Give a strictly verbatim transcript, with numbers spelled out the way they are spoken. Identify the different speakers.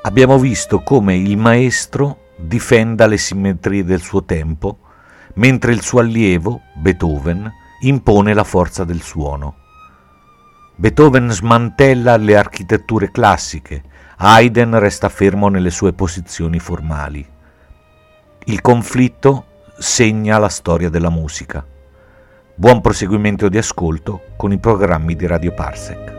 Speaker 1: Abbiamo visto come il maestro difenda le simmetrie del suo tempo, mentre il suo allievo, Beethoven, impone la forza del suono. Beethoven smantella le architetture classiche, Haydn resta fermo nelle sue posizioni formali. Il conflitto segna la storia della musica. Buon proseguimento di ascolto con i programmi di Radio Parsec.